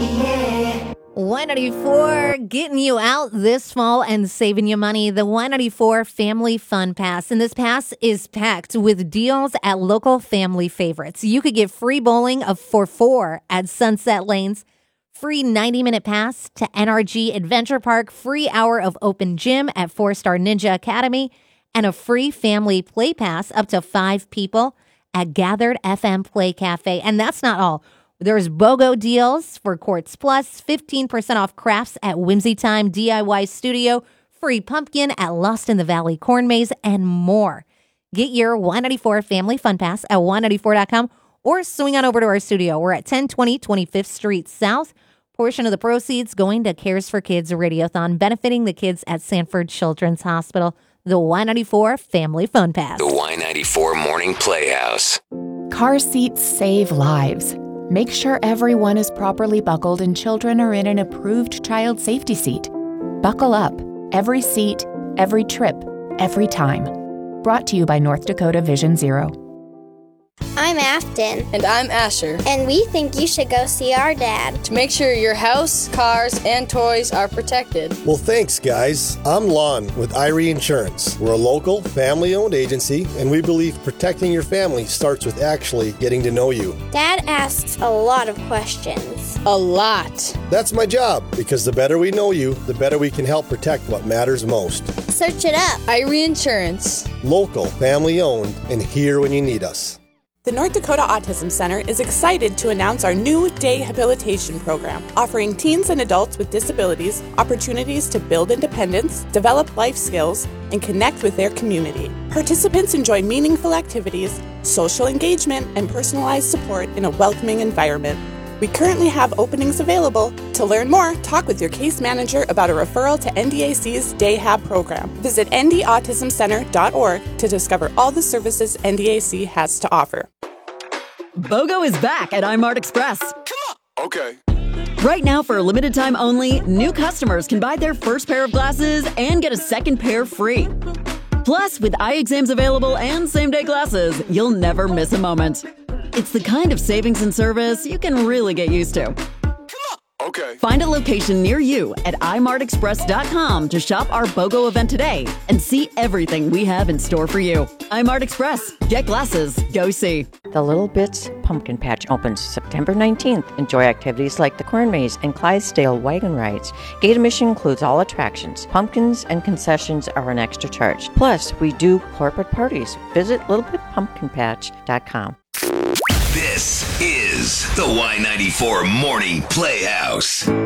Y94 getting you out this fall and saving you money. The Y94 Family Fun Pass. And this pass is packed with deals at local family favorites. You could get free bowling for four at Sunset Lanes, free 90-minute pass to NRG Adventure Park, free hour of open gym at 4-Star Ninja Academy, and a free family play pass up to 5 people at Gathered FM Play Cafe. And that's not all. There's BOGO deals for Quartz Plus, 15% off crafts at Whimsy Time DIY Studio, free pumpkin at Lost in the Valley Corn Maze, and more. Get your Y94 Family Fun Pass at Y94.com or swing on over to our studio. We're at 1020 25th Street South. Portion of the proceeds going to Cares for Kids Radiothon, benefiting the kids at Sanford Children's Hospital. The Y94 Family Fun Pass. The Y94 Morning Playhouse. Car seats save lives. Make sure everyone is properly buckled and children are in an approved child safety seat. Buckle up. Every seat, every trip, every time. Brought to you by North Dakota Vision Zero. I'm Afton. And I'm Asher. And we think you should go see our dad. To make sure your house, cars, and toys are protected. Well, thanks, guys. I'm Lon with Irie Insurance. We're a local, family-owned agency, and we believe protecting your family starts with actually getting to know you. Dad asks a lot of questions. A lot. That's my job, because the better we know you, the better we can help protect what matters most. Search it up. Irie Insurance. Local, family-owned, and here when you need us. The North Dakota Autism Center is excited to announce our new day habilitation program, offering teens and adults with disabilities opportunities to build independence, develop life skills, and connect with their community. Participants enjoy meaningful activities, social engagement, and personalized support in a welcoming environment. We currently have openings available. To learn more, talk with your case manager about a referral to NDAC's Day Hab program. Visit ndautismcenter.org to discover all the services NDAC has to offer. BOGO is back at iMart Express. Come on. Okay. Right now, for a limited time only, new customers can buy their first pair of glasses and get a second pair free. Plus, with eye exams available and same-day glasses, you'll never miss a moment. It's the kind of savings and service you can really get used to. Okay. Find a location near you at imartexpress.com to shop our BOGO event today and see everything we have in store for you. iMart Express. Get glasses. Go see. The Little Bits Pumpkin Patch opens September 19th. Enjoy activities like the Corn Maze and Clydesdale wagon rides. Gate admission includes all attractions. Pumpkins and concessions are an extra charge. Plus, we do corporate parties. Visit littlebitpumpkinpatch.com. This is the Y94 Morning Playhouse.